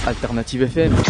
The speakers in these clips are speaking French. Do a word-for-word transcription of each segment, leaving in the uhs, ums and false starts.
Alternative F M.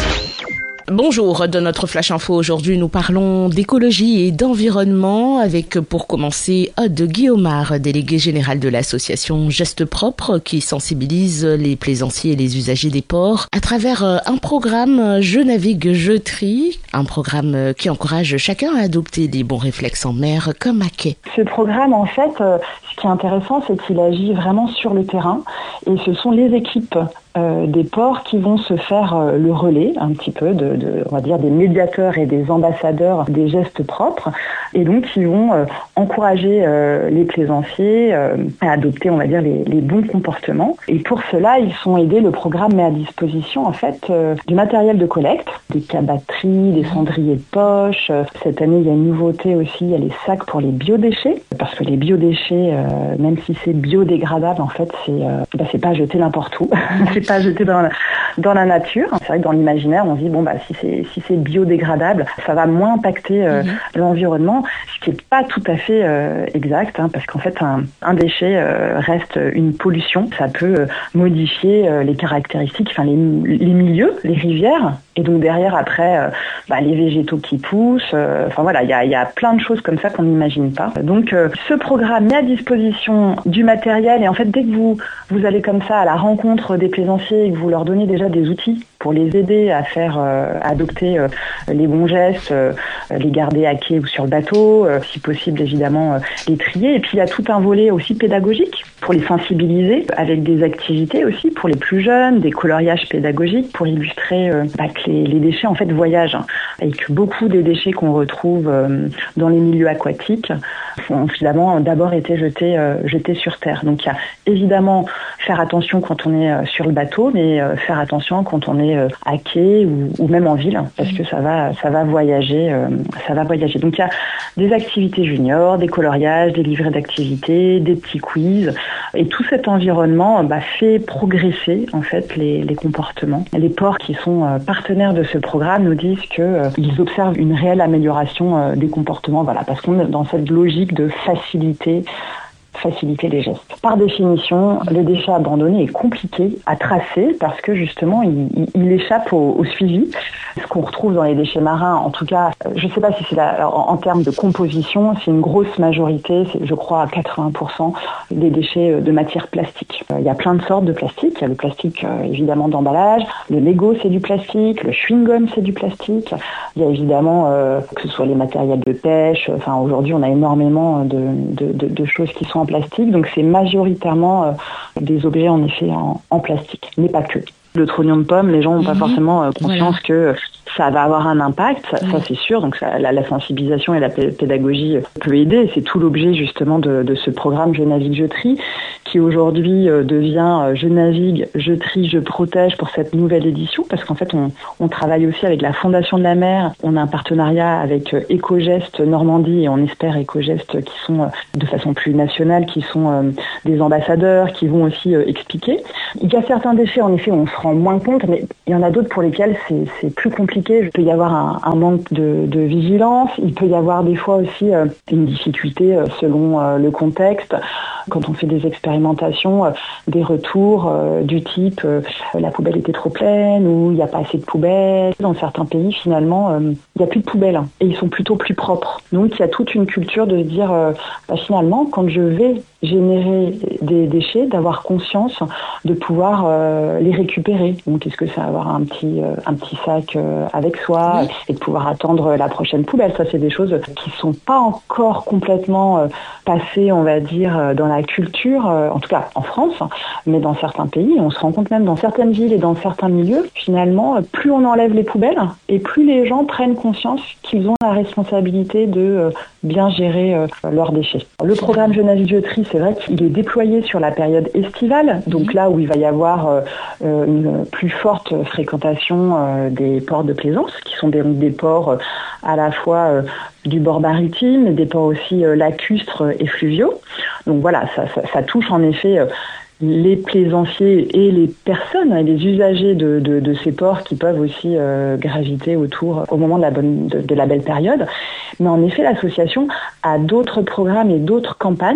Bonjour, dans notre Flash Info aujourd'hui nous parlons d'écologie et d'environnement avec pour commencer Aude Guillaumard, déléguée générale de l'association Gestes Propres qui sensibilise les plaisanciers et les usagers des ports à travers un programme Je navigue, je trie, un programme qui encourage chacun à adopter des bons réflexes en mer comme à quai. Ce programme en fait, ce qui est intéressant c'est qu'il agit vraiment sur le terrain et ce sont les équipes Euh, des ports qui vont se faire euh, le relais un petit peu de, de, on va dire des médiateurs et des ambassadeurs des gestes propres et donc ils vont euh, encourager euh, les plaisanciers euh, à adopter on va dire les, les bons comportements et pour cela ils sont aidés, le programme met à disposition en fait euh, du matériel de collecte, des cabatteries, des cendriers de poche. Cette année il y a une nouveauté aussi, il y a les sacs pour les biodéchets parce que les biodéchets euh, même si c'est biodégradable en fait c'est euh, bah, c'est pas jeter n'importe où. Pas jeter dans la, dans la nature. C'est vrai que dans l'imaginaire, on se dit bon bah si c'est si c'est biodégradable, ça va moins impacter euh, mmh. l'environnement, ce qui est pas tout à fait euh, exact, hein, parce qu'en fait un, un déchet euh, reste une pollution. Ça peut euh, modifier euh, les caractéristiques, enfin les, les milieux, les rivières. Et donc derrière, après, euh, bah, les végétaux qui poussent. Euh, enfin voilà, il y a, y a plein de choses comme ça qu'on n'imagine pas. Donc euh, ce programme met à disposition du matériel et en fait dès que vous vous allez comme ça à la rencontre des plaisanciers et que vous leur donnez déjà des outils pour les aider à faire euh, adopter euh, les bons gestes, euh, les garder à quai ou sur le bateau, euh, si possible évidemment euh, les trier. Et puis il y a tout un volet aussi pédagogique pour les sensibiliser avec des activités aussi pour les plus jeunes, des coloriages pédagogiques pour illustrer euh, bah, que les, les déchets en fait voyagent hein, et que beaucoup des déchets qu'on retrouve euh, dans les milieux aquatiques ont finalement d'abord été jetés, euh, jetés sur terre. Donc il y a évidemment faire attention quand on est euh, sur le bateau, mais euh, faire attention quand on est euh, à quai ou, ou même en ville, parce que ça va, ça va voyager, euh, ça va voyager. Donc il y a des activités juniors, des coloriages, des livrets d'activités, des petits quiz, et tout cet environnement bah, fait progresser en fait les, les comportements. Les ports qui sont euh, partenaires de ce programme nous disent que euh, ils observent une réelle amélioration euh, des comportements, voilà, parce qu'on est dans cette logique de faciliter. faciliter les gestes. Par définition, le déchet abandonné est compliqué à tracer parce que justement, il, il, il échappe au, au suivi. Ce qu'on retrouve dans les déchets marins, en tout cas, je ne sais pas si c'est la, en, en termes de composition, c'est une grosse majorité, c'est, je crois à quatre-vingts pour cent des déchets de matière plastique. Il y a plein de sortes de plastique. Il y a le plastique évidemment d'emballage, le Lego c'est du plastique, le chewing-gum c'est du plastique. Il y a évidemment euh, que ce soit les matériels de pêche. Enfin aujourd'hui, on a énormément de, de, de, de choses qui sont en plastique, donc c'est majoritairement euh, des objets en effet en, en plastique, mais pas que. Le trognon de pomme, les gens n'ont mmh. pas forcément euh, conscience voilà. que ça va avoir un impact, ça, mmh. ça c'est sûr, donc ça, la, la sensibilisation et la pédagogie peut aider, c'est tout l'objet justement de, de ce programme Je navigue, je trie, qui aujourd'hui euh, devient euh, Je navigue, je trie, je protège pour cette nouvelle édition, parce qu'en fait on, on travaille aussi avec la Fondation de la mer, on a un partenariat avec euh, Éco-Gestes Normandie et on espère Éco-Gestes qui sont euh, de façon plus nationale, qui sont euh, des ambassadeurs, qui vont aussi euh, expliquer. Il y a certains déchets en effet on se rend moins compte, mais il y en a d'autres pour lesquels c'est, c'est plus compliqué. Il peut y avoir un, un manque de, de vigilance, il peut y avoir des fois aussi euh, une difficulté euh, selon euh, le contexte. Quand on fait des expérimentations, euh, des retours euh, du type euh, la poubelle était trop pleine ou il n'y a pas assez de poubelles. Dans certains pays, finalement, euh, il n'y a plus de poubelles hein, et ils sont plutôt plus propres. Donc il y a toute une culture de se dire euh, bah, finalement, quand je vais générer des déchets, d'avoir conscience de pouvoir euh, les récupérer. Donc est-ce que c'est avoir un petit euh, un petit sac euh, avec soi oui. et de pouvoir attendre la prochaine poubelle. Ça c'est des choses qui sont pas encore complètement euh, passées, on va dire, dans la culture, euh, en tout cas en France, mais dans certains pays, on se rend compte même dans certaines villes et dans certains milieux, finalement, plus on enlève les poubelles et plus les gens prennent conscience qu'ils ont la responsabilité de euh, bien gérer euh, leurs déchets. Le programme Je navigue, je trie, c'est vrai qu'il est déployé sur la période estivale, donc là où il va y avoir euh, une plus forte fréquentation euh, des ports de plaisance, qui sont des, des ports euh, à la fois euh, du bord maritime, mais des ports aussi euh, lacustres et fluviaux. Donc voilà, ça, ça, ça touche en effet euh, les plaisanciers et les personnes, les usagers de, de, de ces ports qui peuvent aussi euh, graviter autour au moment de la, bonne, de, de la belle période. Mais en effet, l'association a d'autres programmes et d'autres campagnes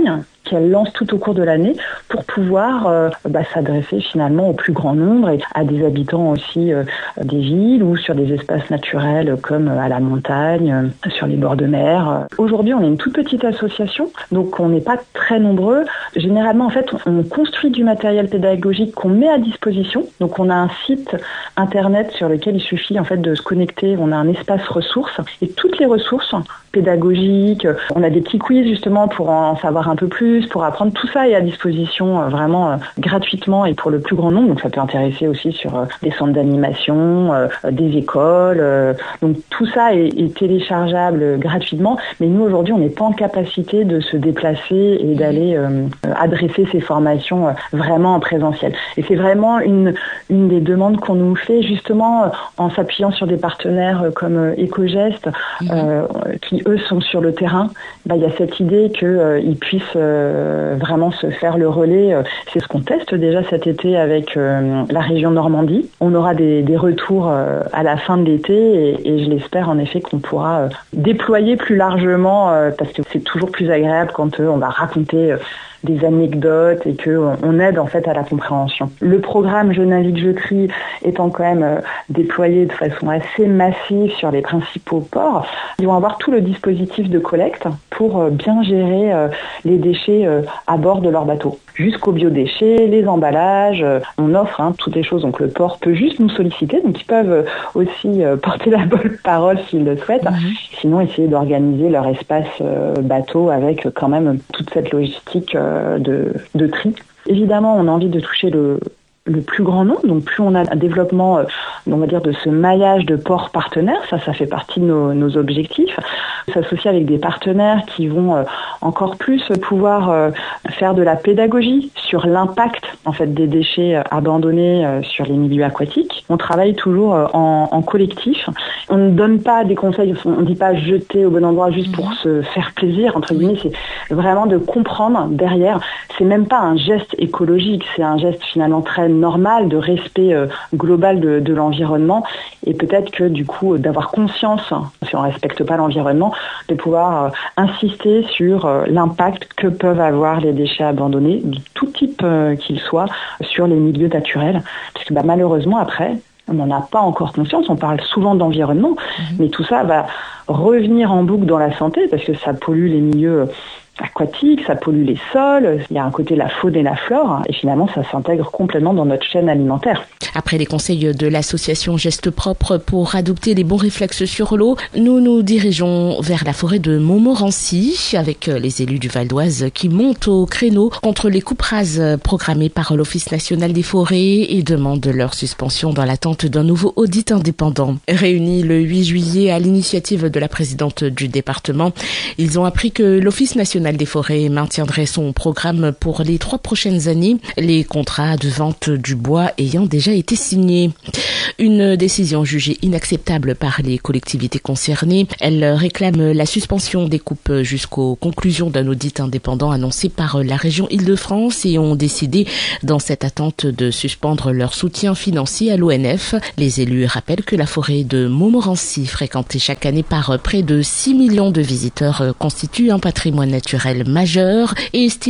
qu'elle lance tout au cours de l'année pour pouvoir euh, bah, s'adresser finalement au plus grand nombre et à des habitants aussi euh, des villes ou sur des espaces naturels comme à la montagne, euh, sur les bords de mer. Aujourd'hui, on est une toute petite association, donc on n'est pas très nombreux. Généralement, en fait, on construit du matériel pédagogique qu'on met à disposition. Donc, on a un site internet sur lequel il suffit en fait de se connecter. On a un espace ressources et toutes les ressources pédagogiques. On a des petits quiz justement pour en savoir un peu plus, pour apprendre. Tout ça est à disposition euh, vraiment euh, gratuitement et pour le plus grand nombre. Donc, ça peut intéresser aussi sur euh, des centres d'animation, euh, des écoles. Euh, donc, tout ça est, est téléchargeable gratuitement. Mais nous, aujourd'hui, on n'est pas en capacité de se déplacer et d'aller euh, adresser ces formations euh, vraiment en présentiel. Et c'est vraiment une, une des demandes qu'on nous fait justement euh, en s'appuyant sur des partenaires euh, comme euh, Ecogest, euh, qui eux sont sur le terrain. Bah, il y a cette idée qu'ils euh, puissent euh, vraiment se faire le relais. C'est ce qu'on teste déjà cet été avec euh, la région Normandie. On aura des, des retours euh, à la fin de l'été et, et je l'espère en effet qu'on pourra euh, déployer plus largement euh, parce que c'est toujours plus agréable quand euh, on va raconter euh, des anecdotes et qu'on on aide en fait à la compréhension. Le programme Je navigue, je trie étant quand même euh, déployé de façon assez massive sur les principaux ports, ils vont avoir tout le dispositif de collecte pour euh, bien gérer euh, les déchets euh, à bord de leur bateau. Jusqu'aux biodéchets, les emballages, euh, on offre hein, toutes les choses, donc le port peut juste nous solliciter, donc ils peuvent euh, aussi euh, porter la bonne parole s'ils le souhaitent, mmh. Sinon essayer d'organiser leur espace euh, bateau avec euh, quand même toute cette logistique euh, De, de tri. Évidemment, on a envie de toucher le, le plus grand nombre, donc plus on a un développement, on va dire, de ce maillage de ports partenaires, ça, ça fait partie de nos, nos objectifs. S'associer avec des partenaires qui vont euh, encore plus pouvoir euh, faire de la pédagogie sur l'impact en fait des déchets abandonnés euh, sur les milieux aquatiques. On travaille toujours euh, en, en collectif. On ne donne pas des conseils, on ne dit pas jeter au bon endroit juste pour se faire plaisir, entre guillemets, c'est vraiment de comprendre derrière. C'est même pas un geste écologique, c'est un geste finalement très normal de respect euh, global de, de l'environnement et peut-être que du coup d'avoir conscience, si on respecte pas l'environnement, de pouvoir euh, insister sur euh, l'impact que peuvent avoir les déchets abandonnés, de tout type euh, qu'ils soient, sur les milieux naturels. Parce que bah, malheureusement, après, on n'en a pas encore conscience, on parle souvent d'environnement, mmh. mais tout ça va revenir en boucle dans la santé, parce que ça pollue les milieux aquatique, ça pollue les sols, il y a un côté la faune et la flore, et finalement ça s'intègre complètement dans notre chaîne alimentaire. Après les conseils de l'association Gestes Propres pour adopter les bons réflexes sur l'eau, nous nous dirigeons vers la forêt de Montmorency avec les élus du Val d'Oise qui montent au créneau contre les coupes rases programmées par l'Office national des forêts et demandent leur suspension dans l'attente d'un nouveau audit indépendant. Réunis le huit juillet à l'initiative de la présidente du département, ils ont appris que l'Office national des forêts maintiendrait son programme pour les trois prochaines années, les contrats de vente du bois ayant déjà été signés. Une décision jugée inacceptable par les collectivités concernées. Elle réclame la suspension des coupes jusqu'aux conclusions d'un audit indépendant annoncé par la région Île-de-France et ont décidé, dans cette attente, de suspendre leur soutien financier à l'O N F. Les élus rappellent que la forêt de Montmorency, fréquentée chaque année par près de six millions de visiteurs, constitue un patrimoine naturel majeur et estime